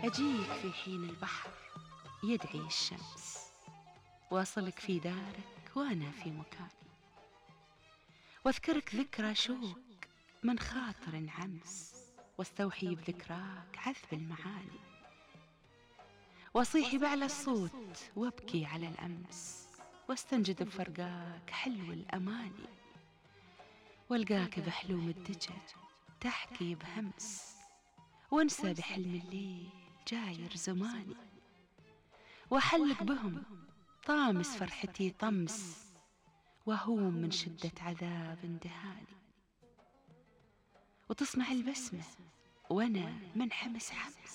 أجيك في حين البحر يدعي الشمس، واصلك في دارك وأنا في مكاني، واذكرك ذكرى شوق من خاطر عمس، واستوحي بذكراك عذب المعاني، واصيح بأعلى الصوت وابكي على الأمس، واستنجد بفرقاك حلو الأماني، والقاك بحلوم الدجى تحكي بهمس، وانسى بحلم الليل جاير زماني، وأحلق بهم طامس فرحتي طمس، وهوم من شدة عذاب اندهاني، وتصنع البسمة وأنا منحمس حمس،